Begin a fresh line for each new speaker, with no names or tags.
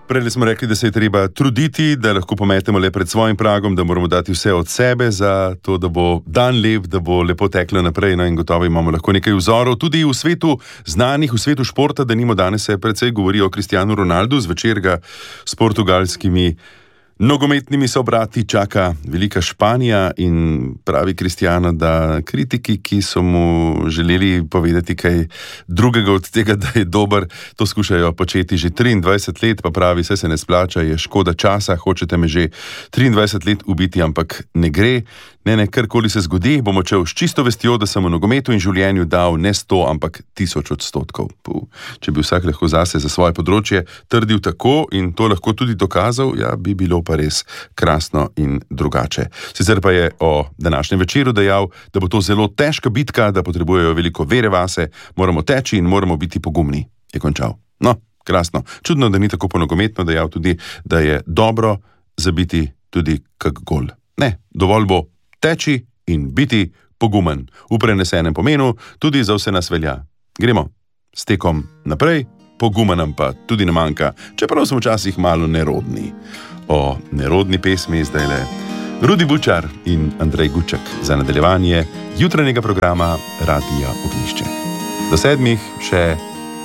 Prej smo rekli, da se je treba truditi, da lahko pometemo le pred svojim pragom, da moramo dati vse od sebe za to, da bo dan lep, da bo lepo teklo naprej. No, in gotovo imamo lahko nekaj vzorov tudi v svetu znanih, v svetu športa, da nimo danes se precej govori o Cristianu Ronaldu, zvečer ga s portugalskimi nogometnimi sobrati čaka velika Španija in pravi Cristiano, da kritiki, ki so mu želeli povedati kaj drugega od tega, da je dober, to skušajo početi že 23 let, pa pravi, vse se ne splača, je škoda časa, hočete me že 23 let ubiti, ampak ne gre. Ne, karkoli se zgodi, bom odšel s čisto vestjo, da sem v nogometu in življenju dal ne 100, ampak 1000%. Če bi vsak lahko zase za svoje področje trdil tako in to lahko tudi dokazal, ja, bi bilo pa res krasno in drugače. Sicer pa je o današnjem večeru dejal, da bo to zelo težka bitka, da potrebujejo veliko vere vase, moramo teči in moramo biti pogumni. Je končal. No, krasno. Čudno, da ni tako ponogometno dejal tudi, da je dobro zabiti tudi kak gol. Ne, dovolj bo teči in biti pogumen. V prenesenem pomenu tudi za vse nas velja. Gremo s tekom naprej, poguma nam pa tudi ne manjka, čeprav smo včasih malo nerodni. O nerodni pesmi zdajle Rudi Bučar in Andrej Guček za nadaljevanje jutranjega programa Radia Ognjišče. Do 7 še